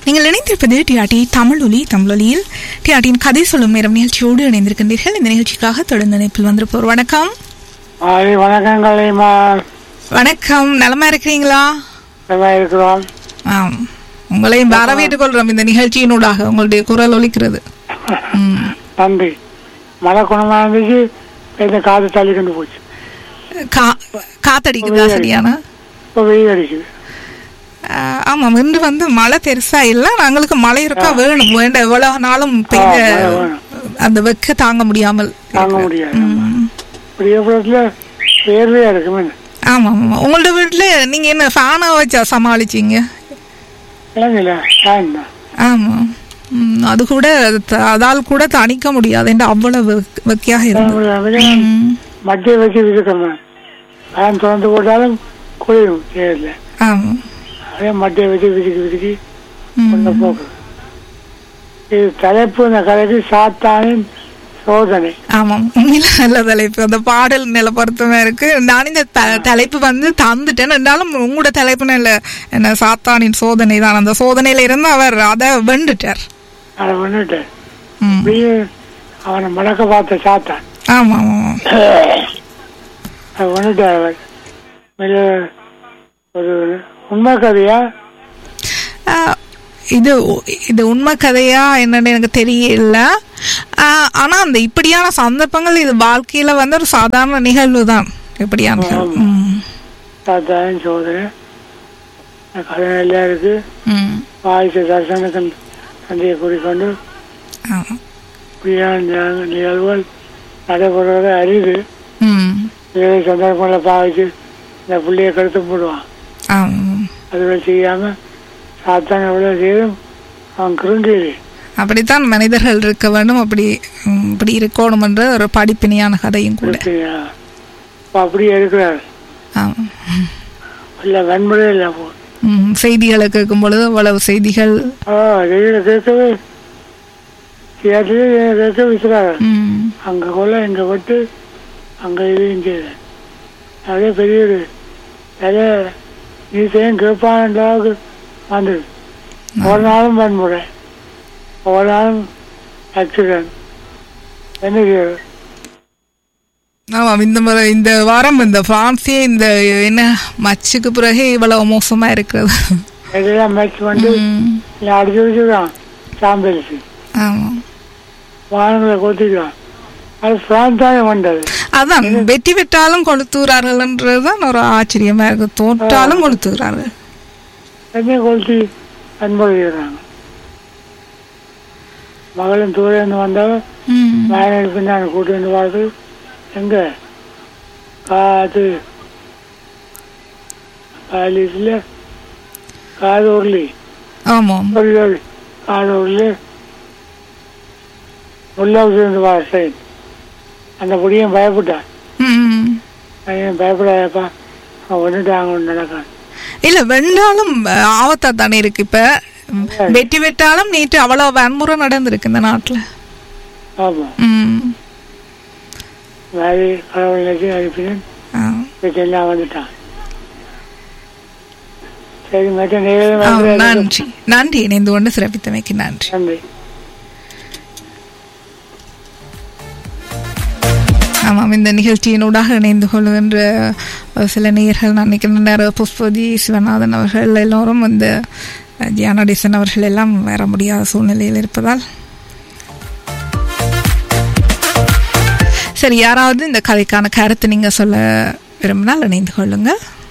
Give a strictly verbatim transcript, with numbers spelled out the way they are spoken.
நீங்கள் இணைந்திருப்பது டிஆர்டி தமிழொலி. தமிழொலியில் டிஆர்டியின் கதை சொல்லும் நேரம் நிகழ்ச்சியோடு இணைந்திருக்கின்றீர்கள். இந்த நிகழ்ச்சிக்காக தொடர்ந்து இணைப்பில் வந்திருப்போர். வணக்கம். வணக்கம். நலமா இருக்கிறீங்களா? இருக்கிறோம். ஆம், உங்களையும் வரவேற்றுக் கொள்றோம். இந்த நிகழ்ச்சியினூடாக உங்களுடைய குரல் ஒலிக்கிறது. நன்றி. மழை குணமா இருந்துச்சு, காத்து தள்ளி கொண்டு போச்சு. காத்தடிக்குதா? சரியான வெயில் அடிக்குது. ஆமாம், இன்று வந்து மழை பெருசா இல்ல. நாங்களுக்கு மழை இருக்கா வேணும், வேண்ட எவ்வளவு நாளும் பெய்த அந்த வெக்க தாங்க முடியாமல் தாங்க முடியாது. வேர்வையா இருக்கு. ஆமா ஆமா. உங்களோட வீட்டுல நீங்க என்ன ஃபேனா வச்சா சமாளிச்சீங்க? ஆமா, அது கூட அதால் கூட தணிக்க முடியாது, அவ்வளவு வெக்கையாக இருக்கு. மத்திய வச்சு விதுக்கணும், ஃபேன் திறந்து போட்டாலும் குளிரும். ஆமா, அதே மட்டியை வச்சு விதுக்கி விதுக்கி கொண்டு போக்குது. இது தலைப்பு, இந்த கதைக்கு சாத்தானின் சோதனை. ஆமாம், நல்ல தலைப்பு. அந்த பாடல் நில பொருத்தமா இருக்கு. நான் இந்த தலைப்பு வந்து தந்துட்டேன் என்றாலும் உங்களோட தலைப்பு நல்ல என்ன, சாத்தானின் சோதனை தான். அந்த சோதனையில இருந்து அவர் அதை வெண்டுட்டார். அதை வெண்டுட்டார். அவனை மடக்க பார்த்த சாத்தான். ஆமா ஆமா, அதை வெண்டுட்டார் அவர். ஒரு உண்மை கதையா இது? இது உண்மை கதையா என்னன்னு எனக்கு தெரியல. ஆனா அந்த இப்படியான சந்தர்ப்பங்கள் இது வாழ்க்கையில வந்து ஒரு சாதாரண நிகழ்வு தான். இப்படியான சாதாரண சோதனை கதை நல்லா இருக்கு. வாய்ச்ச தர்சனத்தின் சந்தையை கூறிக்கொண்டு இப்படியான நிகழ்வுகள் நடைபெறுவதை அறிவு சந்தர்ப்பங்களை பாவிச்சு இந்த பிள்ளைய கருத்து போடுவான். அதுகளை செய்யாம சாத்தான் எவ்வளவு செய்தும் அவன் கிருண்டி. அப்படித்தான் மனிதர்கள் இருக்க வேண்டும், அப்படி இப்படி இருக்கணும் என்ற ஒரு படிப்பினையான கதையும் கூட. அப்படியே இருக்கிறார். இல்ல வன்முறை இல்ல. செய்திகளை கேட்கும் பொழுது அவ்வளவு செய்திகள் கேட்கவே கேட்க விசுறாரு. அங்க கொள்ள இங்க விட்டு அங்க இதையும் செய்த அதே பெரிய நிறைய நீசையும் கேட்பான் வந்தது. ஒரு நாளும் வன்முறை, ஒரு நாளும் ஆக்சிடென்ட். என்ன செய்யுது? ஆமாம், இந்த முறை இந்த வாரம் இந்த பிரான்ஸே இந்த என்ன மச்சுக்கு பிறகு இவ்வளவு மோசமா இருக்கிறது. இதெல்லாம் மேட்ச் வந்து அடிச்சு வச்சுருக்கான் சாம்பியன்ஸ். ஆமாம், வாகனங்களை கொடுத்துருக்கான். அது பிரான்ஸ் தானே வந்தது. அதான் வெற்றி பெற்றாலும் கொளுத்துகிறார்கள்ன்றதுதான் ஒரு ஆச்சரியமா இருக்கு. தோற்றாலும் கொளுத்துகிறார்கள். என்ன கொளுத்தி அன்படுகிறாங்க. மகளும் தூரம் வந்தவன் மகனுக்கு பின்னாடி கூட்டு வந்து பார்த்து எங்க காது காலிஸ்ல காது உருளி. ஆமாம், காது உருளி முல்லாவுக்கு வாசை. அந்த பொடியும் பயப்பட்டான். பயப்படாதப்பா, ஒன்றுட்டாங்க நடக்கான். இல்ல வென்றாலும் ஆபத்தா தானே இருக்கு. இப்ப வெற்றி பெற்றாலும் நேற்று அவ்வளவு வன்முறை நடந்திருக்கு இந்த நாட்டுல. ஆமா, வேறு கடவுளுக்கு அனுப்பினேன் எல்லாம் வந்துட்டான். சரி, மட்டும் நன்றி நன்றி இணைந்து கொண்டு சிறப்பித்தமைக்கு நன்றி. நன்றி. ஆமாம், இந்த நிகழ்ச்சியினூடாக இணைந்து கொள்கின்ற சில நேயர்கள் நான் நினைக்கின்ற புஷ்பதி சிவநாதன் அவர்கள் எல்லோரும் இந்த ஜியானடிசன் அவர்கள் எல்லாம் வர முடியாத சூழ்நிலையில் இருப்பதால் சரி, யாராவது இந்த கதைக்கான கருத்து நீங்க சொல்ல விரும்பினால் இணைந்து கொள்ளுங்க.